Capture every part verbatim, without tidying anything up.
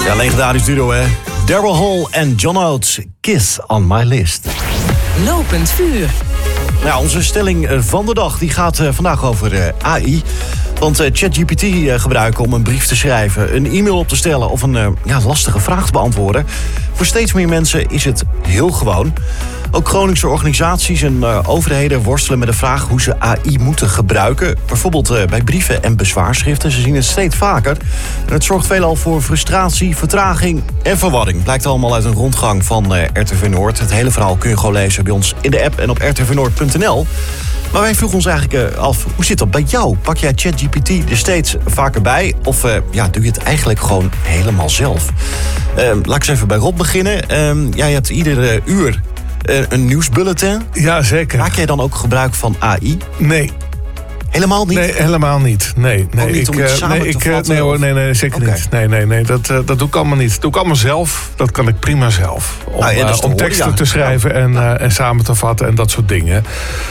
Ja, legendarisch duo, hè. Daryl Hall en John Oates, Kiss on My List. Lopend vuur. Nou, onze stelling van de dag die gaat uh, vandaag over uh, A I. Want uh, ChatGPT uh, gebruiken om een brief te schrijven, een e-mail op te stellen of een uh, ja, lastige vraag te beantwoorden. Voor steeds meer mensen is het heel gewoon. Ook Groningse organisaties en uh, overheden worstelen met de vraag hoe ze A I moeten gebruiken. Bijvoorbeeld uh, bij brieven en bezwaarschriften. Ze zien het steeds vaker. En het zorgt veelal voor frustratie, vertraging en verwarring. Blijkt allemaal uit een rondgang van uh, R T V Noord. Het hele verhaal kun je gewoon lezen bij ons in de app en op r t v noord punt n l. Maar wij vroegen ons eigenlijk uh, af, hoe zit dat bij jou? Pak jij ChatGPT er steeds vaker bij? Of uh, ja, doe je het eigenlijk gewoon helemaal zelf? Uh, laat ik eens even bij Rob beginnen. Uh, jij hebt iedere uur uh, een nieuwsbulletin. Ja, zeker. Maak jij dan ook gebruik van A I? Nee. Helemaal niet? Nee, helemaal niet. Nee, nee. Ook niet om ik, het uh, samen nee, te ik, vatten, nee, hoor, of? nee, nee, zeker Okay. niet. Nee, nee, nee. Dat, uh, dat doe ik allemaal niet. Dat doe ik allemaal zelf. Dat kan ik prima zelf. Om, Ah, ja, dat is uh, te om horen, teksten ja. te schrijven Ja. en, uh, en samen te vatten en dat soort dingen.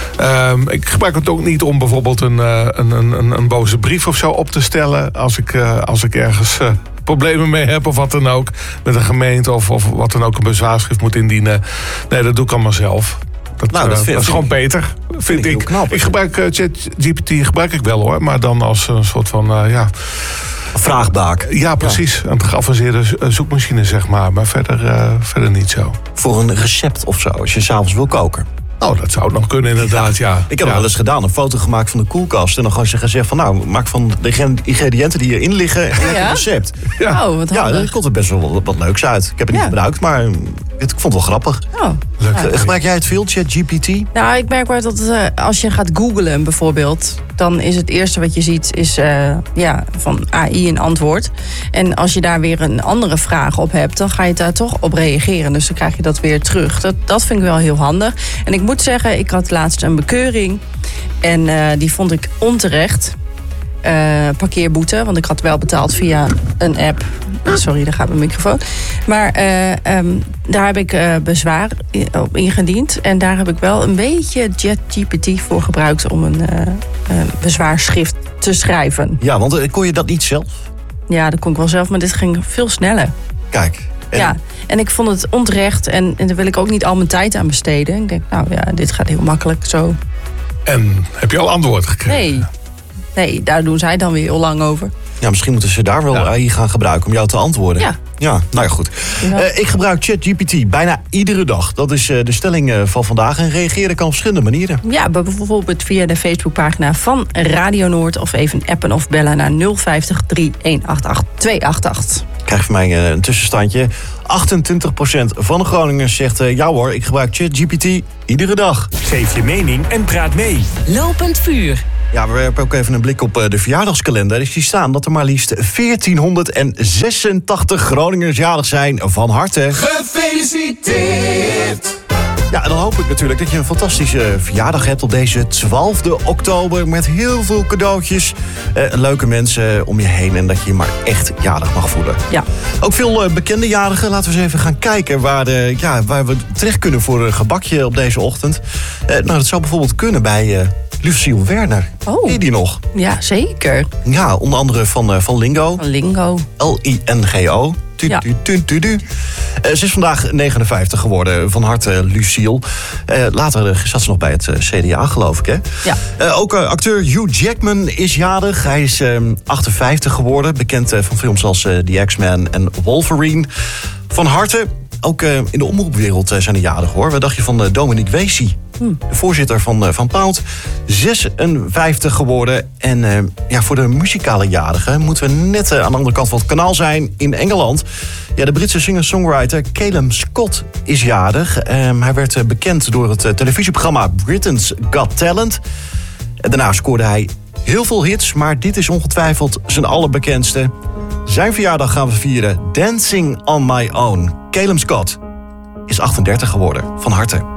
Um, ik gebruik het ook niet om bijvoorbeeld een, uh, een, een, een boze brief of zo op te stellen. Als ik, uh, als ik ergens uh, problemen mee heb of wat dan ook. Met een gemeente of, of wat dan ook, een bezwaarschrift moet indienen. Nee, dat doe ik allemaal zelf. Dat, Nou, dat uh, vind- dat is vind gewoon ik- beter, vind, vind ik ik. heel knap. Ik gebruik uh, ChatGPT gebruik ik wel hoor, maar dan als een soort van uh, ja, Vraagbaak. ja precies, een geavanceerde zo- zoekmachine zeg maar, maar verder, uh, verder niet zo. Voor een recept of zo, als je s'avonds wil koken. Oh, dat zou nog kunnen inderdaad, ja. Ik heb ja. het wel eens gedaan, een foto gemaakt van de koelkast. En dan gewoon gezegd van, nou, maak van de ingrediënten die hierin liggen een Ja? recept. Ja. Oh, wat Ja, handig. daar komt er best wel wat, wat leuks uit. Ik heb het Ja. niet gebruikt, maar het, ik vond het wel grappig. Oh. Leuk. Ja. Uh, Gebruik jij het veel, ChatGPT? Nou, ik merk wel dat uh, als je gaat googlen bijvoorbeeld, dan is het eerste wat je ziet is uh, ja, van A I een antwoord. En als je daar weer een andere vraag op hebt, dan ga je daar toch op reageren. Dus dan krijg je dat weer terug. Dat, dat vind ik wel heel handig. En ik moet zeggen, ik had laatst een bekeuring en uh, die vond ik onterecht. Uh, parkeerboete, want ik had wel betaald via een app. Sorry, daar gaat mijn microfoon. Maar uh, um, daar heb ik uh, bezwaar op ingediend. En daar heb ik wel een beetje ChatGPT voor gebruikt om een, uh, een bezwaarschrift te schrijven. Ja, want uh, kon je dat niet zelf? Ja, dat kon ik wel zelf, maar dit ging veel sneller. Kijk. En, Ja, en ik vond het onterecht en, en daar wil ik ook niet al mijn tijd aan besteden. Ik denk, nou ja, dit gaat heel makkelijk zo. En heb je al antwoord gekregen? Nee, nee, daar doen zij dan weer heel lang over. ja, misschien moeten ze daar wel Ja. A I gaan gebruiken om jou te antwoorden. Ja. Ja, nou ja, goed. Ja. Uh, ik gebruik ChatGPT bijna iedere dag. Dat is uh, de stelling uh, van vandaag. En reageren kan op verschillende manieren. Ja, bijvoorbeeld via de Facebookpagina van Radio Noord of even appen of bellen naar nul vijf nul drie een acht acht twee acht acht. Krijg van mij uh, een tussenstandje. achtentwintig procent van de Groningers zegt uh, ja hoor, ik gebruik ChatGPT iedere dag. Geef je mening en praat mee. Lopend vuur. Ja, we werpen ook even een blik op uh, de verjaardagskalender. Ik zie staan dat er maar liefst veertienhonderdzesentachtig Groningers jarig zijn. Van harte. Gefeliciteerd! Ja, en dan hoop ik natuurlijk dat je een fantastische verjaardag hebt op deze twaalfde oktober. Met heel veel cadeautjes, uh, leuke mensen om je heen. En dat je je maar echt jarig mag voelen. Ja. Ook veel uh, bekende jarigen. Laten we eens even gaan kijken waar, uh, ja, waar we terecht kunnen voor een gebakje op deze ochtend. Uh, nou, dat zou bijvoorbeeld kunnen bij uh, Lucille Werner. Oh. Ken je die nog? Ja, zeker. Ja, onder andere van, uh, van Lingo. Van Lingo. L I N G O. Tu, Ja. tu, tu, tu, tu. Uh, ze is vandaag negenenvijftig geworden. Van harte Lucille. Uh, later uh, zat ze nog bij het uh, C D A, geloof ik, hè? Ja. Uh, ook uh, acteur Hugh Jackman is jarig. Hij is uh, achtenvijftig geworden. Bekend uh, van films als uh, The X-Men en Wolverine. Van harte. Ook uh, in de omroepwereld uh, zijn er jarig, hoor. Wat dacht je van uh, Dominique Weesie? Hm. De voorzitter van, uh, van Pound. zesenvijftig geworden. En uh, ja, voor de muzikale jarigen moeten we net uh, aan de andere kant van het kanaal zijn in Engeland. Ja, de Britse singer-songwriter Calum Scott is jarig. Um, hij werd uh, bekend door het uh, televisieprogramma Britain's Got Talent. En daarna scoorde hij heel veel hits, maar dit is ongetwijfeld zijn allerbekendste. Zijn verjaardag gaan we vieren. Dancing on My Own. Calum Scott is achtendertig geworden. Van harte.